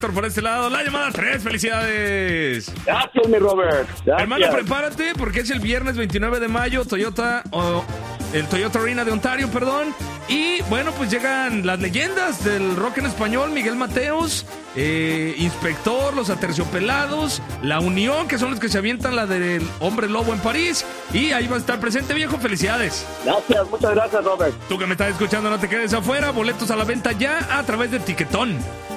Por este lado, la llamada 3, felicidades. Gracias, mi Robert. Gracias. Hermano, prepárate porque es el viernes 29 de mayo, el Toyota Arena de Ontario, perdón. Y bueno, pues llegan las leyendas del rock en español, Miguel Mateos, Inspector, Los Aterciopelados, La Unión, que son los que se avientan la del Hombre Lobo en París. Y ahí va a estar presente, viejo, felicidades. Gracias, muchas gracias, Robert. Tú que me estás escuchando, no te quedes afuera, boletos a la venta ya a través de Tiquetón.